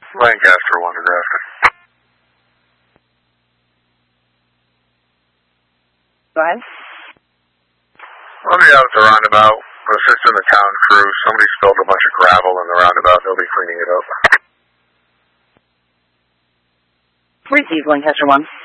Lancaster 1 to Grafton. Go ahead. I'll be out at the roundabout, assisting the town crew. Somebody spilled a bunch of gravel in the roundabout. They'll be cleaning it up. Received, Lancaster 1.